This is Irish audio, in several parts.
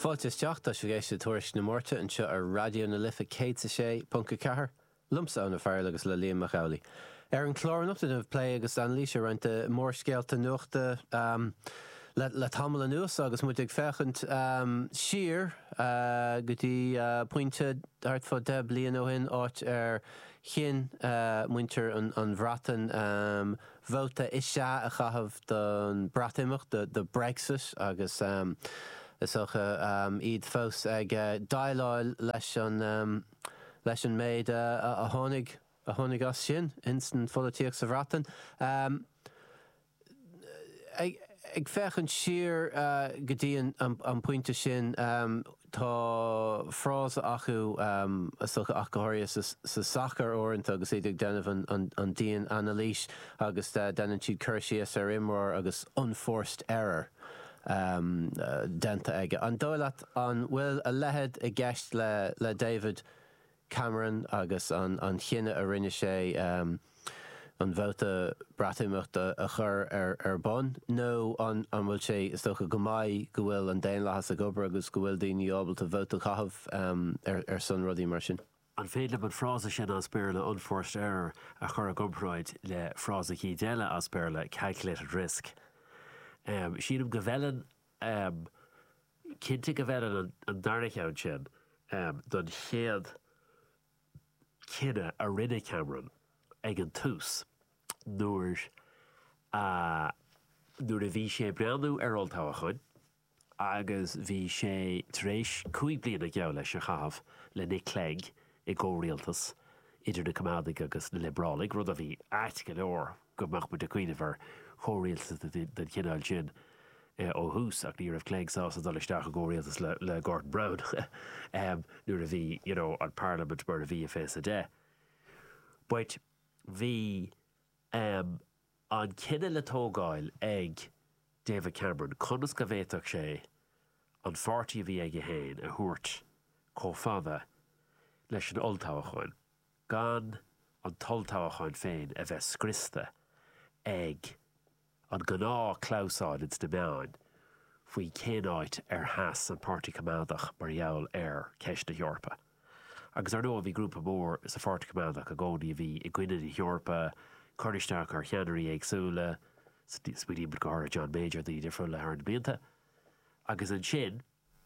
Fáilte teachta se géiste tuairis na mórte an seo ar radio na lifa cé sé punca cethir lumsa na fearr agus le líon Macaulay. Ar an chlárnachta na play agus an líse roinnta mór scéalta nuachta le tamil an nuas agus muid ag fechant siar gotí pointe hart fá de blian ó hin áit ar chin muinter an bhratan bhóta is se a chahabh don brataimach de Brexit agus is socha iad fós ag dáileáil leis an méid a tháinig as sin instant folíoch sa bhratan. Ag fechan siar go dtíon an pointe sin tá frás acu socha achairí sa sachar orintanta agus iad denmh an díon analís agus denan siad chuirsíos ar imreoir agus unforced error. Denta aige. An dóileat an bhfuil a lehead a gceist le David Cameron agus an chinine a rinne sé an bhóta brataimach a chur ar bon. nó an bhfuil sé is tócha go maiid go bhfuil an déon lehas a gobar agus go bhfuil daoine ábalta bhóta chahabh ar son rudí mar sin. An féile an frása sin as péir le unforced error a chur a gobráid le frása cí déile as péir le calculated risk. Síadam go bheilean cinnte go bheilean an darnacheann sin don chéad cinenne a rinne Cameron ag an tús nuair a bhí sé breanú ar oltáha chuin agus bhí sé tréis 5 bliana geall leis a chahabh le Nick Clegg i ggóréaltas idir na Comádaigh agus na Librálaigh rud a bhí áit go leor go mbeadh mu de cuioine bhar chóréaltas den cinál sin ó hús ach ní raibh Clegg sása dul isteach a ggóréaltas le Gordon Brown nuair a bhí an Parliament mar a bhí a fés a dé. But bhí an cinenne le tógáil ag David Cameron conas go bhéiteach sé an fáirtí a bhí ag a héin a thuairt cófada leis an oltáha chuin gan an toltáha chuin féin a bheith scrista ag an gná clousáid de meáin faoi cénáid ar heas an Pártaí Comádaach mar gheall ar ceist na Eorpa. Agus ar nó a bhí grúpa mór sa Pártaí Comádaach a gcónaí a bhí i gcuine na Eorpa, chuirteach ar cheannarí agsúla, smuoine bar John Major the different le ar an blianta. Agus an sin,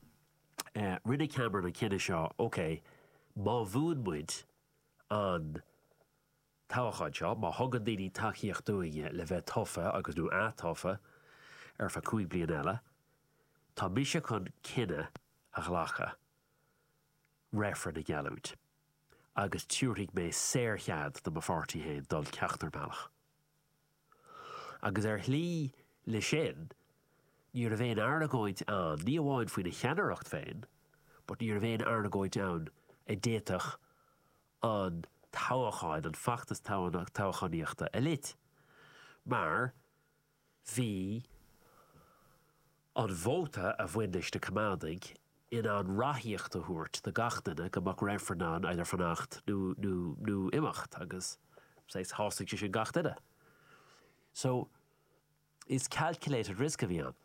rinne Cameron an cinenne seo, OK, má bhuain muid an táchaid seo, má thugan daoine taíocht dúige le bheith tofa agus nó átofa ar fa 5 blian eile, tá mise chun cinenne a ghlacha réfran na gealút. Agus tíúrigh mé séirchead do mafártaí héin dul ceachtar meach. Agus ar thlí le sin, níor a bhéin arnagóid an, ní amháin faoin na cheannaireacht féin, but níor a bhéin arnagóid an a déiteach an táchaid an fachtas táchaníochta a lit. Mar bhí an bhóta a bhainnis de Comádaigh in an rathaíocht a thuairt de gachtainna go mbeadh réifreanán idir fannacht nó imacht agus séis hásaigh sin gachtainna. So is calculated risk a bhí an.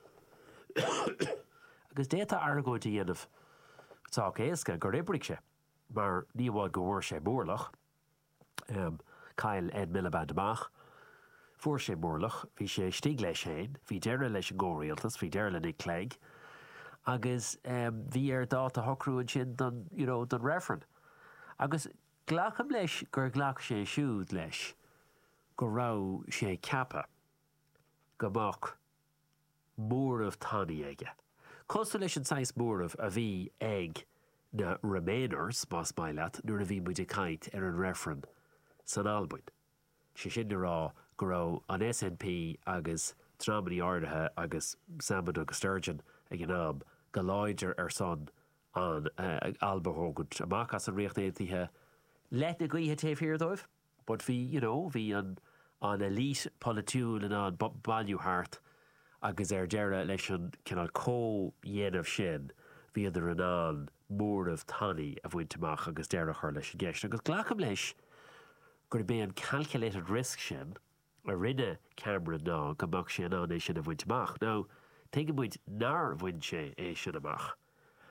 Agus déta argóid a dhéanamh tá éasca gur ibric sé, mar ní bháid go bhfuair sé mórlach, Cail Ed Miliband amach, fuair sé mórlach, bhí sé stig leis héin, bhí deire leis an ggóréaltas, bhí deire le Nick Clegg, agus bhí ar dát a thocrúin sin don réfran. Agus ghlacham leis gur ghlach sé siúd leis go rá sé cappa go mbeadh móramh tanaí aige. Costa leis an sais móramh a bhí ag na Remainers más maileat nuair a bhí muid a caint ar an réfran san Albain. Sé sin rá go rá an SNP agus Trámaní Ardathe agus Salmon agus Sturgeon ag an am go láidir ar son an Alba Hógant amach as an riocht éaithe let na gaothe taobh dóibh, but bhí an elite politiúil and an bailú hart agus ar deire leis an cinál dhéanamh sin bhí idir an móramh tanaí a bhainteach agus deire chuir leis an gceist. Agus ghlacham leis gur bé an calculated risk sin a rinne Cameron ná go mbeadh sé an é sin a bhainteach. Now, take muid nar bhain sé é sin amach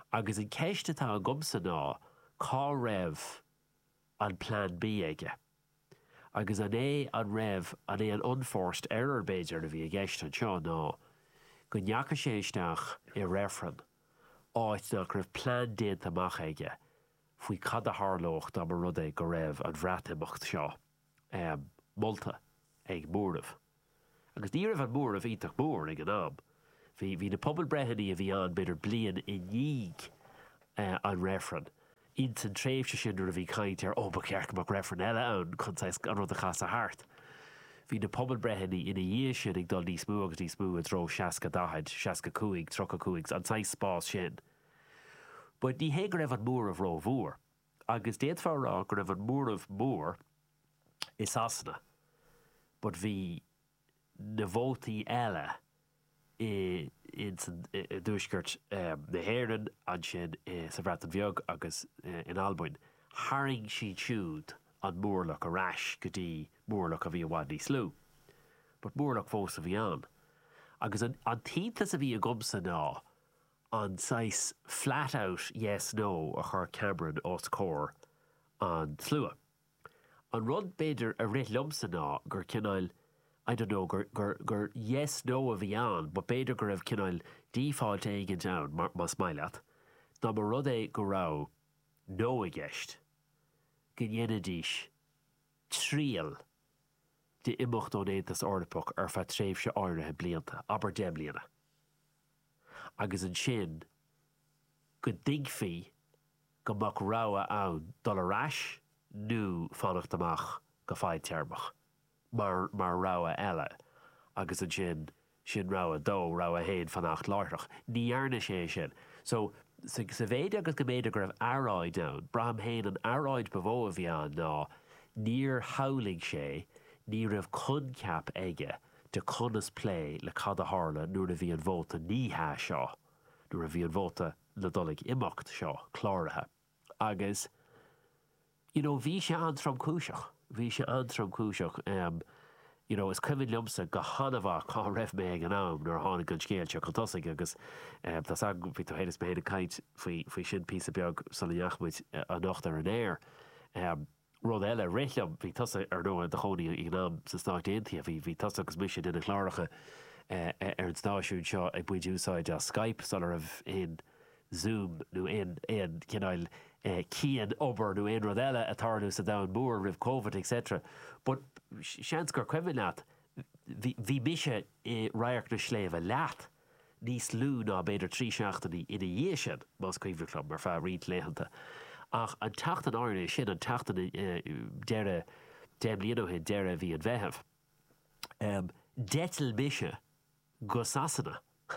Agus in ceiste tá an gomsa ná cá raibh an plan B aige. Agus an an raibh an an unforced error beidir a bhí a gceist an seo ná go neacha séisteach i réfran áit nach raibh plan déant amach aige faoi cad a hárlócht am rud é go raibh an bhreatimimecht seo molta ag múramh. Agus ní raibh an múramh ítach mór ag an am. Bhí na pobl brehanní a bhí an beidir blian i níig an réfran. Int an tréimhse sin a bhí caint ar ba cearc amach réfran eile ann chunáis an rud a chas a hart. Bhí na pobl brehanní ina dhé sin ag dul níos mú agus níos mú a dro 60 60 30 an 6 spás sin. But ní hé go raibh an múramh ró bhór. Agus déad fear rá go raibh an múramh mór is asna. But bhí na bhótaí eile in dúisgurt na héireann an sin sa bhreat an bheag agus in Albain. Haring si siúd an mórlach a rais go dtí mórlach a bhí amháin níos lú. But mórlach fós a bhí an. Agus an tíntas a bhí a gomsa ná an sais flat out yes no a chur Cameron os cór an slua. An rud beidir a rit lumsa ná gur cinál I don't know, gur yes no a bhí an, but beidir gur raibh cinál default éigen down mas maileat. Ná mar rud é go rá no a gceist. Gnéana díis tríal de imimecht ó éantas ornapach ar fa tréimhse áirithe blianta, aber de bliana. Agus an sin go digfí go mac ráha ann dul a rais nó fannacht amach go fáid tearmach. Mar ráha eile agus an sin ráha dó ráha héin fannacht láirteach. Ní airne sé sin. So sa bhéide agus go méidir go raibh aráid ann, braham héin an aráid bhó a bhí an ná níor howling sé, ní raibh concap aige de conas play le cad a hála nuair a bhí an bhóta níthe seo, nuair a bhí an bhóta le dullig imimecht seo, chláirithe. Agus, bhí sé an trom cúiseach. Bhí sé an trom cúiseach. Is cumhin liomsa go hanamh cá raibh mé ag an am nuair tháinig go scéilte chu tosaigh agus tás agam bhí tú héidir mé héad caiint faoi sin pí a beag san neachmuid an nacht ar an air. Rud eile réithleam bhí tosa ar nó de chonaí ag an am sa stáit déantaí a bhí tosa agus mission ina chláiricha ar an stáisiún seo ag buid úsáid a Skype san ar in Zoom nó in cinál cían obair nó in rud eile atá sa da mór rih COVID etc. But seans gur cuimhin leat bhí mise raiach na sléomh leat níos lú ná beidir trí seachtaí ina dhé sin más cuimhlumm mar fear riad léhananta. Ach an tatan áirne sin an tatan deire déimlíonóthe deire bhí an bheitheh. Detil mise go sasanna.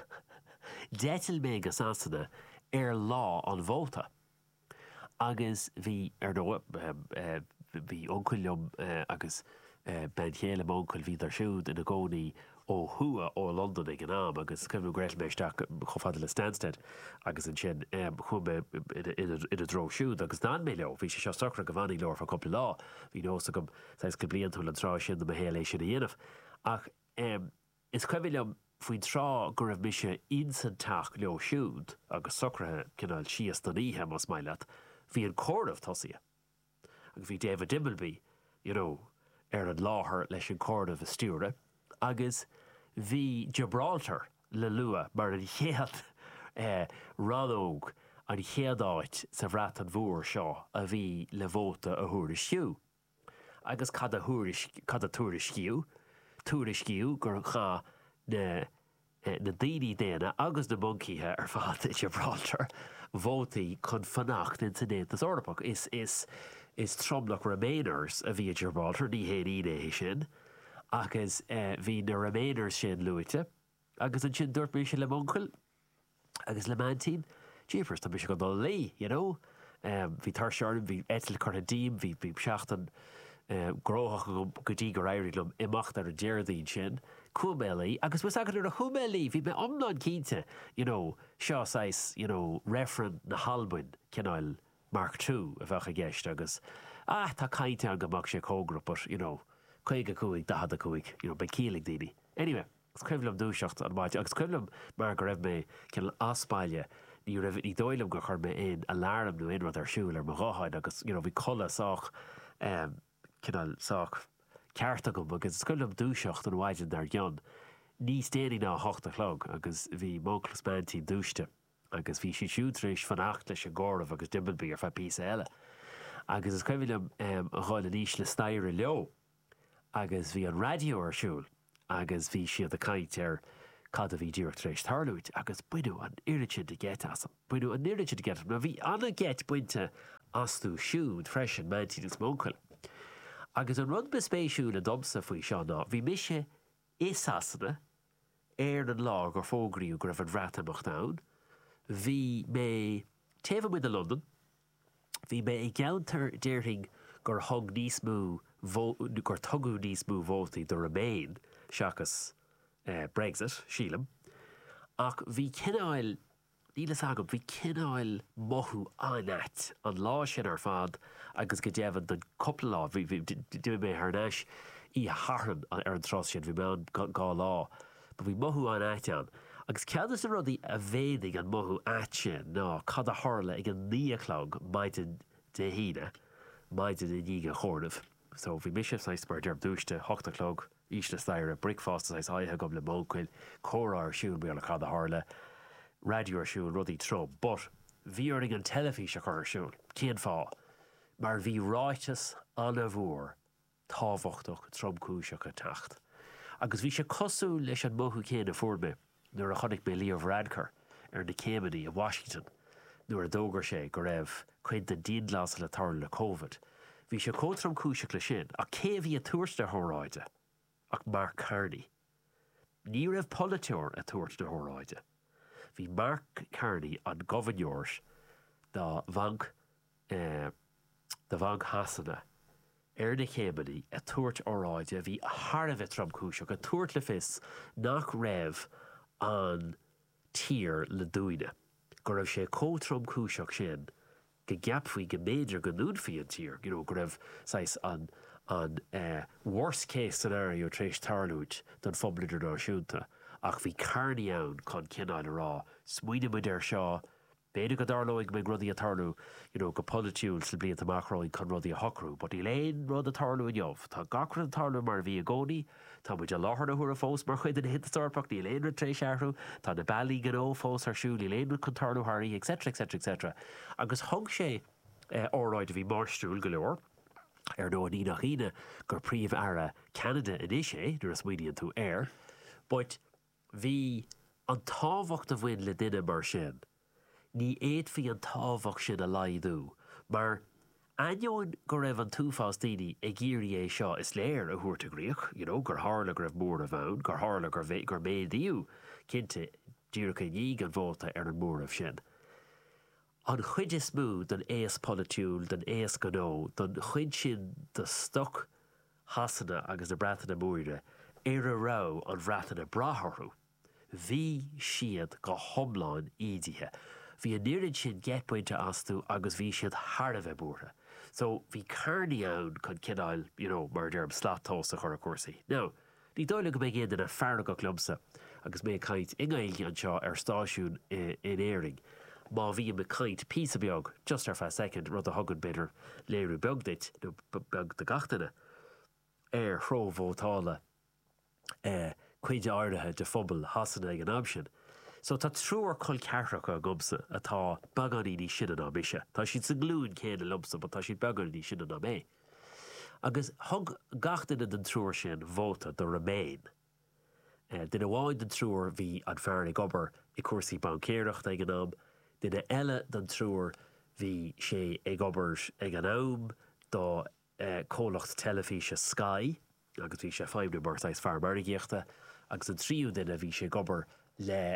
Detil mé go sasanna ar lá an bhóta. Agus bhí ar nó bhí oncailm agus ben chéile mócail bhí ar siúd ina gcónaí ó thua ó London ag an am agus cumú greil meisteach chofada le Stansted agus an sin chume ina dro siúd agus ná mé leo bhí sé seo socra go bhhaí leir fa coppla lá hí nósa gom sais go blion túil an rá sin na héala sin a dhéanamh ach is cuimhilem faoin rá gur raibh mise insantach leo siúd agus socrathe cinál sias na níthe mas maileat hí an córamh tosaí agus bhí David Dimbleby ar an láthair leis an córamh a stúre agus bhí Gibraltar le lua mar an chéad radóg an chéadáit sa bhreat an bhór seo a bhí le bhóta a thuair siú. Agus cad a túair sciú gur chá na daoine déana agus na buncíthe ar fád i Gibraltar bhótaí chun fannacht in sa déantas orpach is tromlach Remainers a bhí a Gibraltar ní héad sin agus bhí na Remainers sin luite agus an sin dúirt mé sin le moncail agus le mantín jeepers tá mis go dul lí bhí tar searm bhí etil chu a díim hí seachtain gróthach go dtí go éirilm imacht ar an déirdaín sin cuamélaí agus bus agad ar a chumélaí bhí me omláin cínte seo sais referen na Halbain cinál Mark II a bhecha gceist agus tá cainte an gomach sé cógrapar chuige cuaig da cuaig be cílig daoine. Anyway, gus cuimlumm dúiseacht an maidide agus cuimlumm mar go raibh mé cin aspáile ní raibh ní dóilm go chuir me in alarm nó inrad ar siúil ar maráid agus bhí colla sách cinál sách cearta go agus scoilm dúiseocht an bhaidin ar gionn. Níos déanaí ná 8 o'clock agus bhí móclas mantí dúiste agus bhí si siútrééis fan 8 leis an ggóramh agus dimmelbí ar fe písa eile. Agus is coimhfuilm a gháil níos le stair leo agus bhí an radio ar siúil agus bhí siad a caiint ar cad a bhí dúirt rééis tarlúid agus buinú an iritin de get asam. Buinú an iritin de get na bhí anna get buinte asú siúd freisin mantí agus mócail. Agus an rud bespéisiú le domsa faoi seo ná bhí mise ésasanna ar an lá gur fógraíú gur raibh an bhreatamach nán. Bhí mé taobh muid a London, bhí mé ag geantar déirthing gur thug níos mú gur tugadh níos mú vótaí do Remain seachas Brexit, sílam. Ach bhí cineáil, nílas agam, bhí cineáil mothú anat an lá sin ar fad agus go déann den coppla lá, bhí dú mé thnáis í harthan ar an tros sin, bhí me an gá lá, ba bhí mothú anat an. Agus ceadas a rudí a bhédig an mothú at sin ná cad a tharla ag an 9 o'clock maidin de híine, maidin in díga chornamh. So bhí mise sais mar dearm dúiste 8 o'clock ísle stair a bricfast sais aithe gom le mócail, córa ar siúil bí ar cad a tharla, radio ar siúil rudí trom. But bhí ar an telefís a chur ar siúil, céan fá, mar bhí ráitas anna bhór tábhachtach tromcúiseach a tacht. Agus bhí sé cosú leis an mothú céan a fuair nuair a chonig mé Leo Varadkar ar na Céimeanna a Washington, nuair a dógar sé go raibh cuinte díonlás le tarla le COVID. Bhí sé cótram cúiseach le sin, a cé bhí a tuairt de thóráide, ach Mark Carney. Ní raibh politeoir a tuairt de thóráide. Bhí Mark Carney an gohainneoir dá bhanc hasanna ar na Céimeanna a tuairt óráide bhí a tharbheith tromcúiseach a tuairt le fis nach raibh an tír le dúine. Go raibh sé cótromcúiseach sin go gapfaí go méidir go núnfaí an tír, go raibh an worst case scenario trééis tarlúid don fomlidir náisiúnta, ach bhí Carney ann chun cineáil rá, smuoine muid ar seo, béidir go darlóigh me rudí a tarlú, go politiúil sa blianta amachráid chun rudí a hocrú, but í léon rud a tarlú in jobh. Tá gacra an tarlú mar bhí a gcónaí, tá muid a láthar na thuair a fós mar chuid in hit starpach ní léon trééis airthú, tá na bailí gan ó fós ar siúil, í léon chun tarlú thairní, etc. Agus thug sé óráid a bhí marstúil go leor, ar nó an nach ine gur príomh ara Canada in isé, nuair a smuoineann tú air, but bhí an tábhacht a bhain le duine mar sin. Ní éadfaí an tábhacht sin a laidú, mar aineoin go raibh an túfás daoine ag géirí é seo is léir a thuairt a gríoch, gur tharla go raibh mór a bhain, gur tharla gur méadíú cinnte díreacha níig an bhóta ar an mór of sin. An chuid is mú don éas politiúil, don éas gnó, don chuid sin do stoc hasanna agus na breatainna múire ar a rá an bhreatainna bratharthú. Bhí siad go thomláin ídithe. Bhí an níorinn sin getpointe asú agus bhí siad tharbheith búrtha. So bhí Carney ann chun cineáil, mar dearm sláthtósa chur a cuasaí. Now, ní dóile go mé géan in a fearna go clumsa agus mé caint ingailge an seo ar stáisiún in éiring. Má bhí me caint písa beag, just ar 5 second, rud a thugad beidir léirú beagdait, nó beag de gatainna, ar thrómhótála cuide áirithe de phobal hasanna ag an am sin. So tá trúr chun cearracha gomsa atá baganí ní sin an mise. Tá siad sa glún céanna lumsa, but tá siad baganí sin an mé. Agus thug gatainna den trúr sin bhóta do Remain. Dina bháin den trúr bhí an fearna gobar i cuasaí bancéireacht ag an am, dina eile den trúr bhí sé ag obair ag an am do cólacht telefíse Sky, agus bhí sé feimne martáis fear marigíochta, agus an tríú duine bhí sé gobar le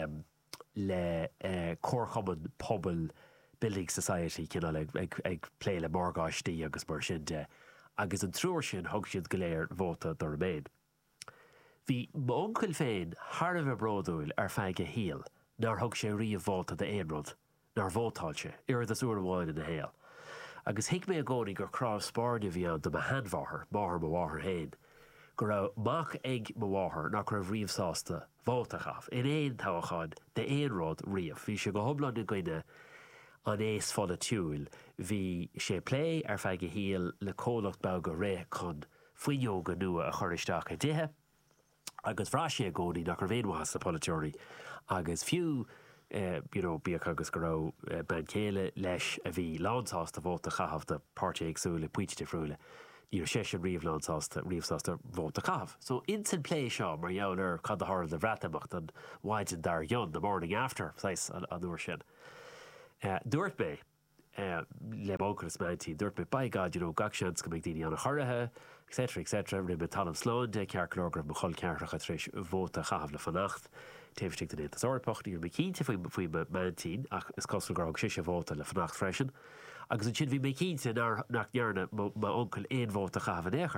córchaman pobl Building Society cinál ag pléile margáistí agus mar sin de, agus an trúir sin thug siad go léir bhóta do Remain. Bhí m'oncail féin tharbheith bródúil ar feige híal, nar thug sé riamh bhóta de éonrod, nar bhótáilte, ar das uair amháin in na héal. Agus hiic mé a gcónaí gur cráibh spáirne bhí an do a hanmháthair, máthar mo bháthair hain, go raibh mac ag mháthair nach raibh riamhsásta bhótachaf in éon táchaáin de éon rád riamh. Bhí sé go thoblan na gcuine an éas fáda tiúil. Bhí sé plé ar feadh go híal le cólacht beag go ré chun faoineoga nua a choristeach a dithe, agus bhrá sé gcónaí nach ar bhéonmhas na politeoirí, agus fiú bíoch agus go raibh ben chéile leis a bhí lánsásta bhótachaf de páirte agsúla puinte friúla. Níor sé sin riamhsásta bhótachaf. So instant play seo mar dheannar cadathir de bhreatamach an waidin dar yon the morning after sais an uair sin. Dúirt bé le bóchas mantí, dúirt bé by God, gach seans go mbeidh daoine anna choirithe, etc. Rimbe talam slán de cearclógrah mo chul ceartach a tríis bhótachaf le fannacht. Téimhstig den étas orpach, níor mé cínte faoi mantín, ach is costal grog sé bhóta le fannacht freisin. Agus an sin bhí mé cínte nach dearna má oncle éon bhótachaf an éair.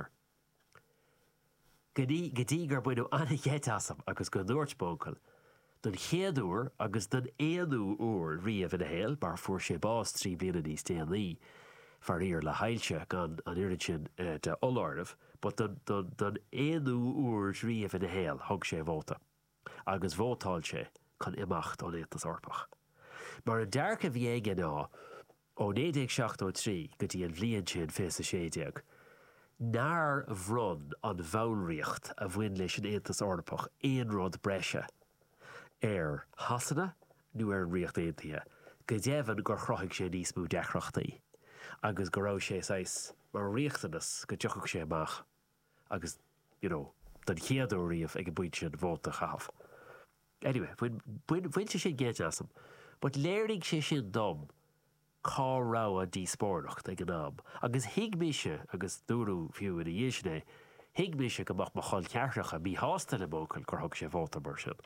Go dtí gur buinú anna ghéitasam agus go dúirt bócail, don chéadúr agus don éanú úr riamh in a héal, bar fuair sé bás 3 bliana níos déanaí far ír le hailse gan an irid sin de oláirmh, but don éanú úr riamh in a héal thug sé bhóta. Agus bhótáil sé chun imacht ó étas orpach. Mar an dearcha bhí éige ná ó 1973 go dtí an bhliain sin fés a séideag, nár bhrun an bhánriocht a bhain leis an étas orpach éon rud breise ar hasanna nó ar an riocht éontaithe, go déhann gur chroigh sé níos mú dechrachtaí, agus go raibh sé sais mar riochtanas go deochach sé amach, agus, don chéadú riamh ag an buid sin bhótachaf. Anyway, bhain sé sin géit asam, but léirigh sé sin dom cá rá a díspóirnacht ag an am. Agus hiigmise agus dúrú fiú in a dhéisné, hiigmise go mach chul ceartach a bí hásta le bócail gur thug sé bhóta mar sin.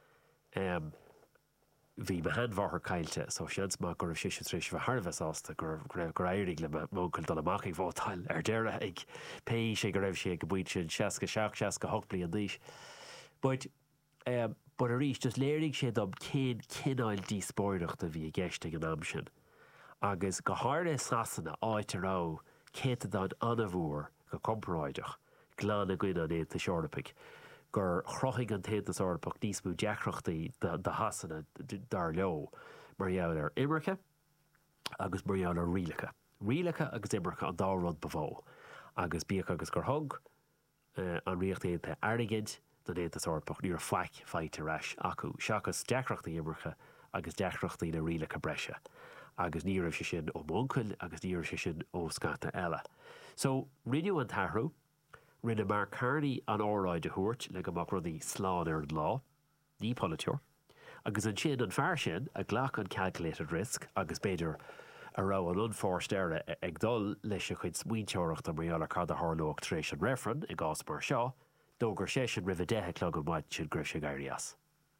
Bhí me handmharthar caiilte, so seans má gur sé tríéis bh Harbheith ásta gur éirigh le mócail dul amach ag bhótáil ar deire ag pe sé go raibh sé go buid sin 6-8 bliain díis. But a rís just léirigh sé dom cén cináil díspóirnacht a bhí a gceiste an am sin. Agus go háirne sasanna áit ará céta don anamhúr go compráideach glán a gcuine an éanta seorpaigh, gur chroigh an téantas orpach níos mú deachrachtaí de hasanna dar leo mar dheann ar imreacha agus mar dheann ar rialacha. Rialacha agus imreacha an dá rud bhó, agus bíoch agus gur thug an riocht éanta airigid don éantas orpach níor feite reis acu seachas deachrachtaí imreacha agus deachrachtaí na rialacha breise. Agus ní raibh sé sin ó móncail agus ní raibh sé sin ó scata eile. So riú an tathrú, rinne mar carnaí an óráid a thuairt le go amach rudaí sláán ar an lá, ní politeoir, agus an sin an fear sin a ghlach an calculated risk agus beidir a rá an unforced aire ag dul leis a chuid smuointeoireachta mar cad a tharlóach tar éis an réfran i gás mar seo, dógur sé sin rih dethe clog an maid sin gribh sé gairías.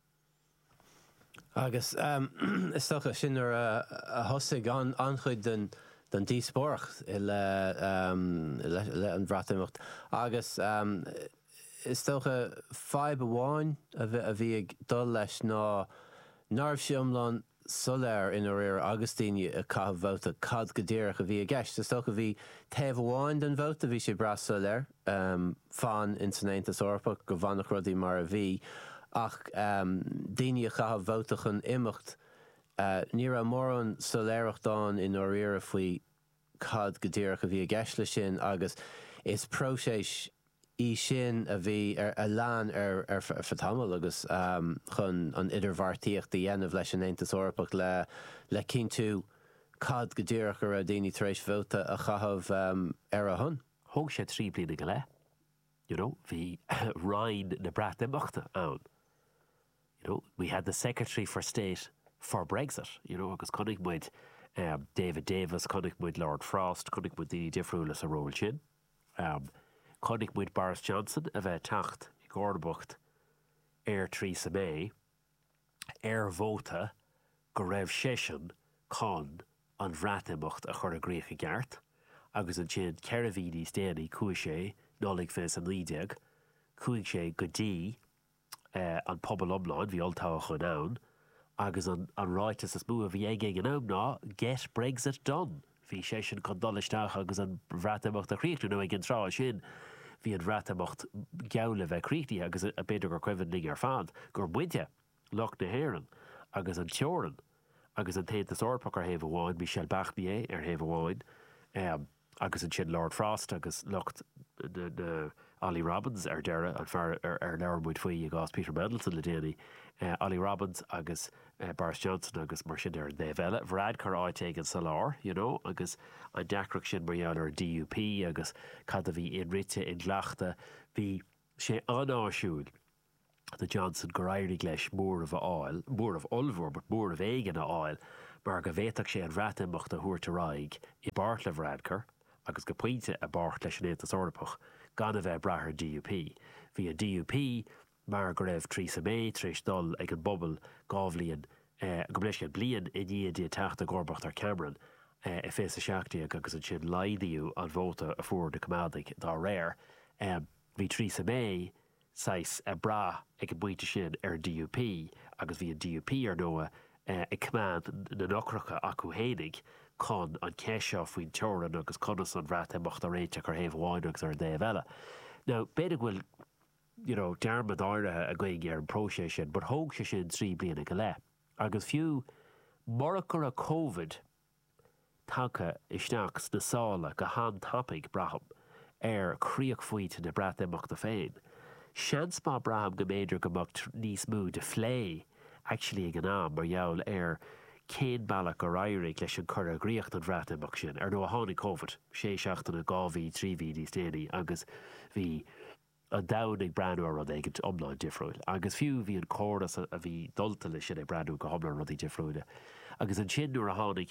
Agus is stocha sin ar a thosaigh anchuid den díspóireacht le an bhreatamach. Agus is stocha feib amháin a bhí ag dul leis ná narbh siomlán soléir in réir agus daoine a caithfh bhóta cad go ddéireach a bhí a gceist. Is stocha bhí taobh amháin den bhóta bhí sé bras soléir fan in san Aontas Eorpach go bhannach rudaí mar a bhí. Ach daoine a chaithfh bhótach an imimecht ní raibh mór an soléireacht dáin in áiríre faoi cad go ddéireach a bhí a gceist le sin, agus is próséis í sin a bhí ar a lean ar fatamil agus chun an idirbhartaíocht a dhéanamh leis an Aontas Eorpach le cinntiú cad go ddéireach ar a daoine tar éis bhóta a chaithfh ar a thun. Thug sé 3 bliana go le. Bhí Ryan na breatamachta ann. We had the Secretary for State for Brexit, agus chunig muid David Davis, chunig muid Lord Frost, chunig muid daoine difriúlas a ról sin. Chunig muid Boris Johnson a bheith tacht i Gordonbucht ar Theresa May ar bhóta go raibh sésin chun an bhreatamach a chur a gréach a gceart, agus an sin ceithre bhí níos déanaí chuaigh sé nólaigh fés an lídeag, chuaigh sé go dtí an pobl omláin bhí oltáach chun ann, agus an ráitas is mú a bhí ag an am ná get Brexit done. Bhí sé sin chun dul isteach agus an bhreatamach a chríochtú nó ag an rá sin hí an bhreatamocht geala bheith críti agus a beidir gur cuimhin ning ar fad gur buinte Loch na Héireann agus an teoran agus an Taontas Orpach ar Haomh Amháin, Michel Bachmier ar Haomh Amháin, agus an sin Lord Frost agus Lucht na Ollie Robbins ar deire an fear ar leabhar muid faoi agus Peter Mendelsohn le déanaí, Ollie Robbins agus Boris Johnson agus mar sin ar Dave Ella, bhread chu áiteigh an salár, agus an deacrach sin mar ar DUP agus cad a bhí inrite in gleachta, bhí sé anáisiúil the Johnson go éirí leis mór of áil, mór of olbhór, but mór of éigen a áil, mar go bhéiteach sé an bhreatamocht a thuairte raig I bart le bhreadcar, agus go puinte a bart leis an Taontas Orpach, gan a bheith brathir DUP. Bhí a DUP mar go raibh Theresa May tríos dul ag an bobbal gábhlíonn go bléis an blian I dí teachta Gorbacht ar Cameron I fés a seachtaíag agus an sin laidiú an bhóta a fuair de cumádaigh dá réir. Bhí Theresa May sais a bra ag an buinte sin ar DUP agus bhí an DUP ar nua I cumad na nocracha acu hénig chun an ceisio faoin teoran agus conas an bhreatamocht a réiteach ar Haomh Amháin agus ar Dave Ella. Now, beidir bhfuil dearmad áirithe a gcuig ar an próise sin, but thóg sé sin 3 bliana go le. Agus fiú marachar a COVID tancha isteachs na sála go hán tapig braham ar chríoch faoit na bhreatamocht a féin. Seans má braham go méidir go mbeadh níos mú de phlé actually ag an am mar gheall ar cén bailach go rairigh leis an chur a gríocht an bhreatamocht sin ar nó a tháinig COVID, 6 2 3 níos déanaí agus bhí a danig breanú rud ag an omláin difriúil. Agus fiú bhí an córas a bhí dulta lei sin ag breanú go homlan rudí difriúile. Agus an sin nuair a tháinig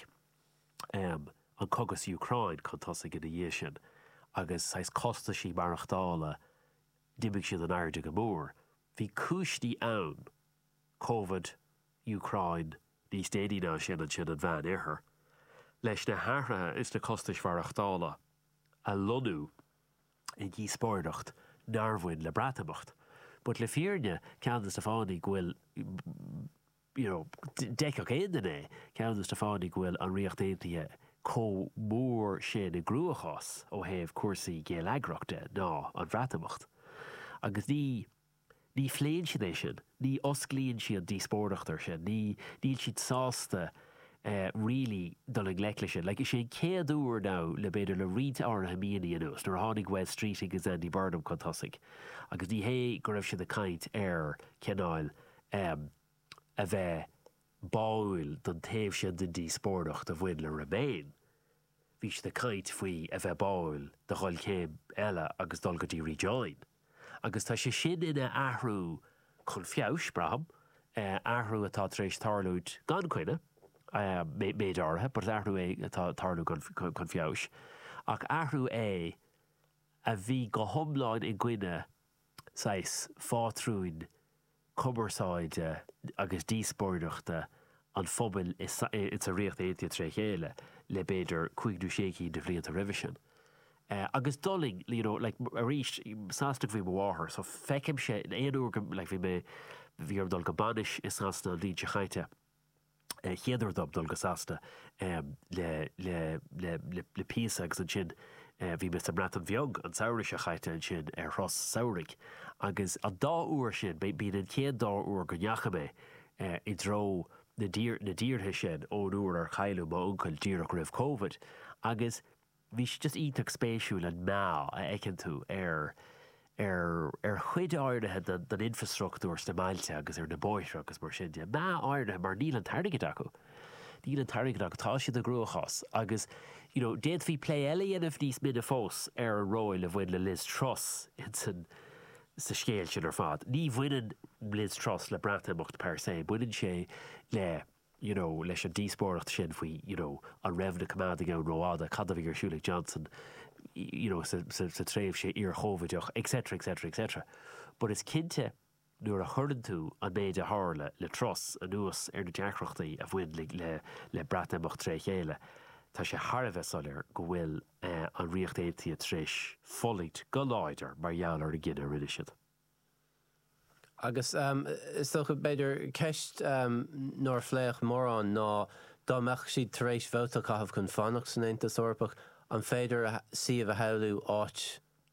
an cogus Ucrain chun tosaigh in dhé sin, agus sais costa sí marachtála dimig sin an airde go mór. Bhí cúistí ann COVID, Ucrain, níos déanaí ná sin an bhean iarthar. Leis na háthra is na costais marachtála a lonú I gí spóirdacht nárbhain le bhreatamocht. But le fíorne ceannas na fánaí ghfuil deicech éanana ceannas na fánaí ghfuil an riocht éantaithe có mór sin I grúachás ó thaobh cuasaí géalagraachta ná an bhreatamocht. Agus ní phléin sin é sin, ní osclaíonn siad dí spórdachtar sin, níl siad sásta really dul ag leic lei sin. Like sé céad úr now le beidir le riad áirithe míonaí anuas, nuair a tháinig West Street agus Andy Burnham chun tosaigh. Agus ní hé go raibh siad a caint ar ceannáil a bheith báil don taobh sin den dí spórdacht a bhain le Remain. Bhí siad a caint faoi a bheith báil de ghoil céim eile agus dul go dtí rejoin. Agus tá sé sin ina ahrú chun fiabhs braham, ahrú atá tar éis tarlúid gan cuine, méid áirithe, but ahrú é atá tarlú chun fiabhs. Ach ahrú é a bhí go thomláin I gcuine sais fátrúin cumarsáide agus díspóireachta an phobail is a riocht éitia tre chéile le beidir 56 de bhlianta revision. Agus dulling, like a ríist sásta bhí mháthair, so feicim sé éonúr like bhí ar dul go banis is sásta an líte chaite. Chéadar dul go sásta le písa agus an sin bhí Mr. Bratton bheog an saoirse chaite an sin ar Ross Saoirigh. Agus a dá uair sin, bín an céad dá uair go neacha mé I dro na díirthe sin ón uair ar chailú má uncail díreach raibh COVID. Agus bhí sé just ítach spéisiúil an má a eicin tú ar chuid áirithe den infrastruchtúr na mailte agus ar na bóithre agus mar sin. Má áirithe mar níl an tarigad acu. Níl an tarigad acu tá siad a grúchas. Agus, déad bhí plé eile dhéanamh níos minic fós ar an róil a bhain le Liz Truss in sa scéal sin ar fad. Ní bhainean Liz Truss le bhreatamocht per se, bhainean sé le leis an díspóireacht sin faoi an raibh na cumádaigh an róáda cad a bhí ar Siúla Johnson sa tréimh sé ar chóideach, etc. But is cinnte nuair a churann tú an méid a tharla le Truss a nuas ar na deacrachtaí a bhain le bhreatamocht tre chéile. Tá sé tharbheith solir go bhfuil an riocht éitia tréis follaít go láidir mar gheall ar a gine rinne siad. Agus is toch beidir ceist nóir phléach mórán ná dámeach siad tar éis bhóta caithfh chun fánach san Taontas Orpach an féidir siomh a heilú áit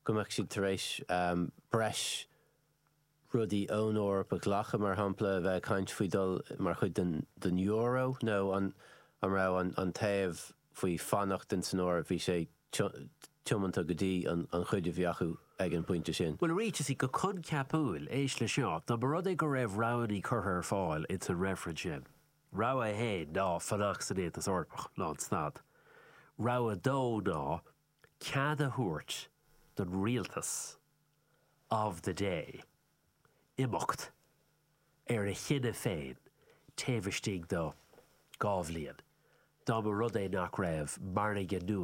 gomach si taréis breis rudí ón Eorpa ghlacha mar hampla bheith caint faoi dul mar chud den euro nó an rá an taobh faoi fannacht den san óir bhí sé tiomanta go dtí an chuide bheachu ag an pointe sin. Well, ríte sí go chun ceapúil éis le seo, tá barod é go raibh rádaí chuthair fáil it's an reference sin. Rá a hé ná fannach san étas orpach ná an snad. Rá a dó ná cead a thuairt don rialtas of the day. Imacht ar a chinne féin taobhistigh do gábhlíon. Dá mar rud é nach raibh marna